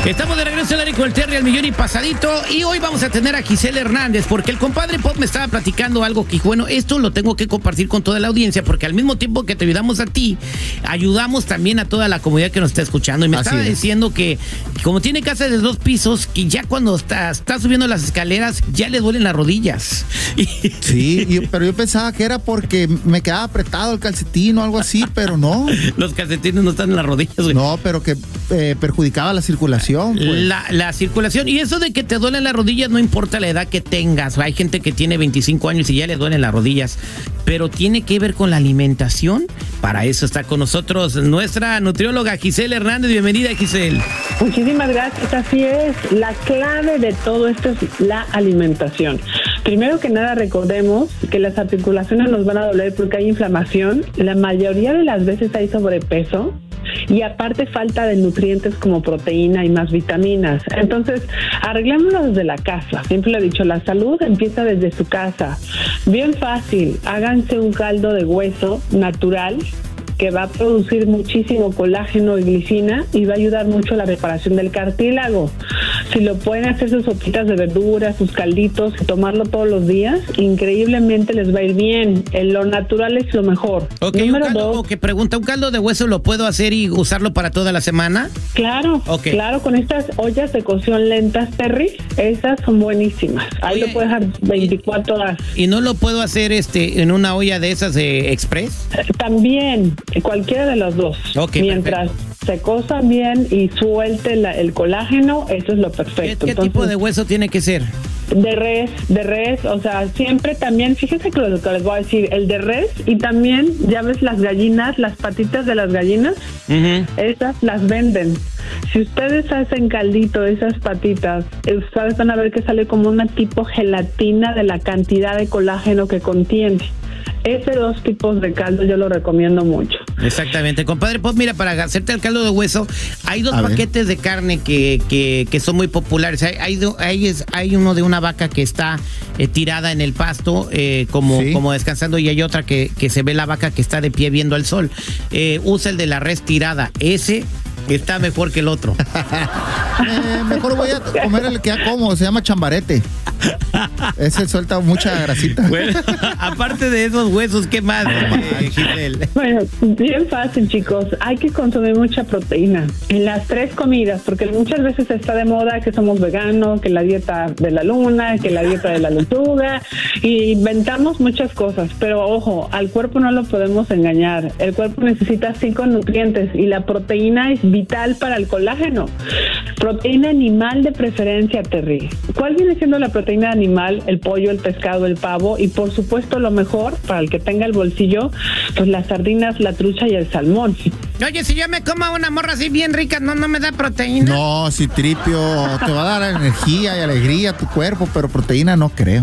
Estamos de regreso al aire con el Terry al millón y pasadito. Y hoy vamos a tener a Giselle Hernández, porque el compadre Pop me estaba platicando algo que, bueno, esto lo tengo que compartir con toda la audiencia, porque al mismo tiempo que te ayudamos a ti, ayudamos también a toda la comunidad que nos está escuchando. Y me estaba diciendo que, como tiene casa de 2 pisos, que ya cuando está subiendo las escaleras, ya le duelen las rodillas. Sí, pero yo pensaba que era porque me quedaba apretado el calcetín o algo así, pero no. Los calcetines no están en las rodillas, güey. No, pero que perjudicaba la circulación. Pues. La circulación. Y eso de que te duelen las rodillas no importa la edad que tengas. Hay gente que tiene 25 años y ya le duelen las rodillas. Pero tiene que ver con la alimentación. Para eso está con nosotros nuestra nutrióloga Giselle Hernández. Bienvenida, Giselle. Muchísimas gracias. Así es. La clave de todo esto es la alimentación. Primero que nada, recordemos que las articulaciones nos van a doler porque hay inflamación. La mayoría de las veces hay sobrepeso. Y aparte falta de nutrientes como proteína y más vitaminas. Entonces, arreglémoslo desde la casa. Siempre le he dicho, la salud empieza desde su casa. Bien fácil, háganse un caldo de hueso natural que va a producir muchísimo colágeno y glicina y va a ayudar mucho a la reparación del cartílago. Si lo pueden hacer sus sopitas de verduras, sus calditos y tomarlo todos los días, increíblemente les va a ir bien. Lo natural es lo mejor. Ok, número 2. Que pregunta, ¿un caldo de hueso lo puedo hacer y usarlo para toda la semana? Claro, claro, con estas ollas de cocción lentas, Terry, esas son buenísimas. Ahí lo puedes dejar 24 horas. ¿Y no lo puedo hacer en una olla de esas de express? También, cualquiera de los dos. Mientras se cosa bien y suelte el colágeno, eso es lo perfecto. ¿Qué tipo de hueso tiene que ser? De res, o sea, siempre también, fíjense que lo que les voy a decir, el de res y también, ya ves las gallinas, las patitas de las gallinas, esas las venden. Si ustedes hacen caldito de esas patitas, ustedes van a ver que sale como una tipo gelatina de la cantidad de colágeno que contiene. Ese 2 tipos de caldo yo lo recomiendo mucho. Exactamente. Compadre Pop, mira, para hacerte el caldo de hueso, hay 2 paquetes de carne que son muy populares. Hay uno de una vaca que está tirada en el pasto, como descansando, y hay otra que se ve la vaca que está de pie viendo al sol. Usa el de la res tirada. Ese está mejor que el otro. Mejor voy a comer el que ya como, se llama chambarete. Ese suelta mucha grasita. Bueno, aparte de esos huesos, ¿qué más, Giselle? Bueno, bien fácil, chicos. Hay que consumir mucha proteína en las 3 comidas, porque muchas veces está de moda que somos veganos, que la dieta de la luna, que la dieta de la lechuga, y inventamos muchas cosas. Pero ojo, al cuerpo no lo podemos engañar. El cuerpo necesita 5 nutrientes y la proteína es vital para el colágeno. Proteína animal de preferencia, Terry. ¿Cuál viene siendo la proteína animal? El pollo, el pescado, el pavo y por supuesto lo mejor para el que tenga el bolsillo, pues las sardinas, la trucha y el salmón. Oye, si yo me como una morra así bien rica, ¿no me da proteína? No, Citripio, te va a dar energía y alegría a tu cuerpo, pero proteína no creo.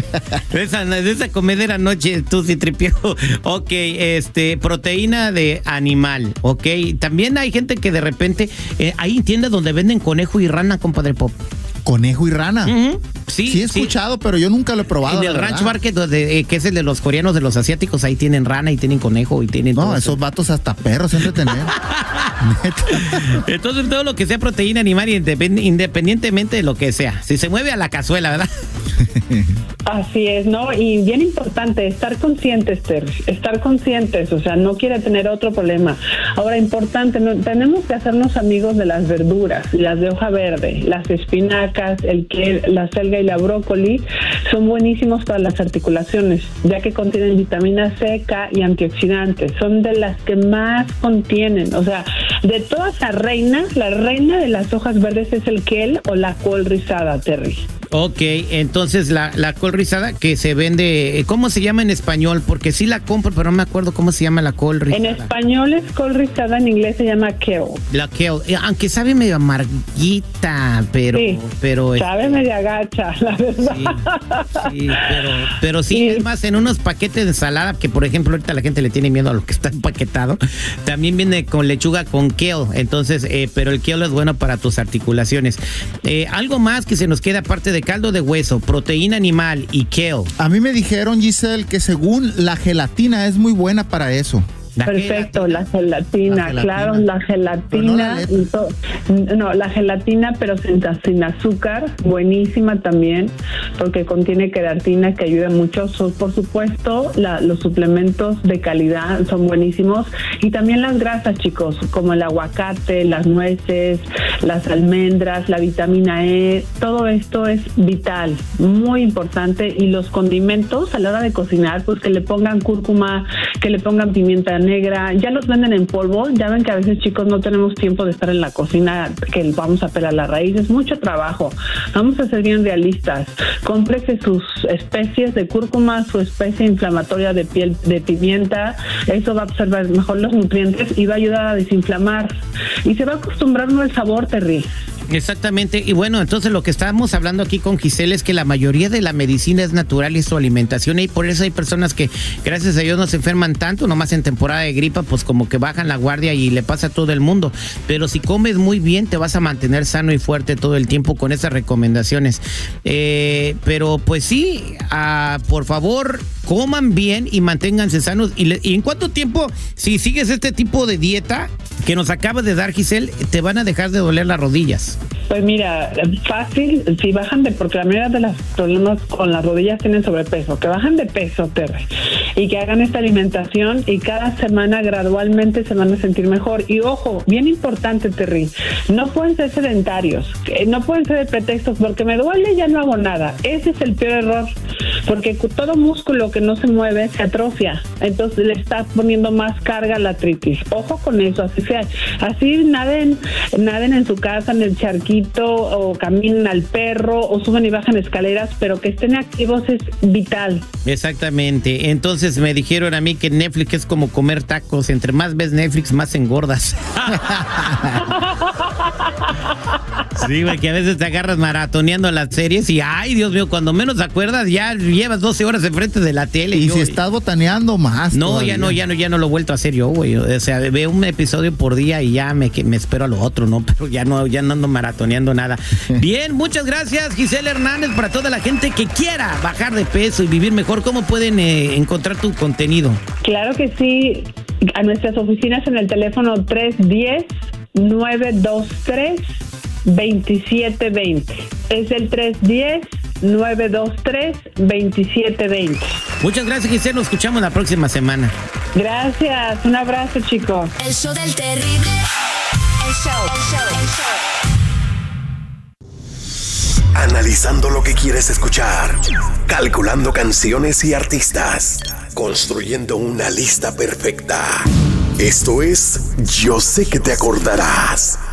Esa comedera noche, tú, Citripio. Ok, proteína de animal, ok. También hay gente que de repente, hay tiendas donde venden conejo y rana, compadre Pop. ¿Conejo y rana? Sí, he escuchado, pero yo nunca lo he probado. En el Ranch Market, que es el de los coreanos, de los asiáticos, ahí tienen rana y tienen conejo y tienen... No, esos vatos hasta perros siempre tener. Entonces, todo lo que sea proteína animal, independientemente de lo que sea. Si se mueve a la cazuela, ¿verdad? Así es, ¿no? Y bien importante, estar conscientes, estar conscientes, o sea, no quiere tener otro problema. Ahora, importante, tenemos que hacernos amigos de las verduras, las de hoja verde, las espinacas, la selga y la brócoli, son buenísimos para las articulaciones, ya que contienen vitamina C, K y antioxidantes. Son de las que más contienen, o sea, de todas la reina de las hojas verdes es el kale o la col rizada, Terry. Ok, entonces la col rizada que se vende, ¿cómo se llama en español? Porque sí la compro, pero no me acuerdo cómo se llama la col rizada. En español es col rizada, en inglés se llama kale. La kale, aunque sabe medio amarguita, pero... Sí, sabe media gacha, la verdad. Pero sí, es más, en unos paquetes de ensalada, que por ejemplo ahorita la gente le tiene miedo a lo que está empaquetado, también viene con lechuga con kale, entonces, pero el kale es bueno para tus articulaciones. Algo más que se nos queda aparte de caldo de hueso, proteína animal y kale. A mí me dijeron, Giselle, que según la gelatina es muy buena para eso. Perfecto, la gelatina, claro, la gelatina. La gelatina, pero sin azúcar, buenísima también, porque contiene queratina que ayuda mucho. Por supuesto, los suplementos de calidad son buenísimos, y también las grasas, chicos, como el aguacate, las nueces, las almendras, la vitamina E, todo esto es vital, muy importante. Y los condimentos a la hora de cocinar, pues que le pongan cúrcuma, que le pongan pimienta negra, ya los venden en polvo. Ya ven que a veces, chicos, no tenemos tiempo de estar en la cocina, que vamos a pelar la raíz, es mucho trabajo. Vamos a ser bien realistas. Cómprese sus especies de cúrcuma, su especie inflamatoria de piel de pimienta, eso va a absorber mejor los nutrientes y va a ayudar a desinflamar, y se va a acostumbrar uno al sabor, Terry. Exactamente, y bueno, entonces lo que estábamos hablando aquí con Giselle es que la mayoría de la medicina es natural y su alimentación, y por eso hay personas que, gracias a Dios, no se enferman tanto, nomás en temporada de gripa, pues como que bajan la guardia y le pasa a todo el mundo. Pero si comes muy bien, te vas a mantener sano y fuerte todo el tiempo con esas recomendaciones. Pero pues sí, por favor, coman bien y manténganse sanos. ¿Y en cuánto tiempo, si sigues este tipo de dieta que nos acabas de dar, Giselle, te van a dejar de doler las rodillas? Pues mira, fácil, si bajan porque la mayoría de los problemas con las rodillas tienen sobrepeso, que bajan de peso, Terry, y que hagan esta alimentación, y cada semana gradualmente se van a sentir mejor. Y ojo, bien importante, Terry, no pueden ser sedentarios, no pueden ser de pretextos, porque me duele, ya no hago nada. Ese es el peor error, porque todo músculo que no se mueve se atrofia, entonces le está poniendo más carga a la artritis. Ojo con eso, así naden en su casa, en el charquito, o caminen al perro, o suben y bajan escaleras, pero que estén activos es vital. Exactamente. Entonces me dijeron a mí que Netflix es como comer tacos, entre más ves Netflix, más engordas. Sí, güey, que a veces te agarras maratoneando las series y, ay, Dios mío, cuando menos te acuerdas, ya llevas 12 horas enfrente de la tele. Y si estás botaneando más. No, todavía. ya no lo he vuelto a hacer yo, güey. O sea, veo un episodio por día y ya me espero a lo otro, ¿no? Pero ya no ando maratoneando nada. Bien, muchas gracias, Giselle Hernández. Para toda la gente que quiera bajar de peso y vivir mejor, ¿cómo pueden encontrar tu contenido? Claro que sí, a nuestras oficinas en el teléfono 310-923-2720. Es el 310-923-2720. Muchas gracias, Giselle. Nos escuchamos la próxima semana. Gracias. Un abrazo, chicos. El show del terrible. El show. Analizando lo que quieres escuchar. Calculando canciones y artistas. Construyendo una lista perfecta. Esto es Yo sé que te acordarás.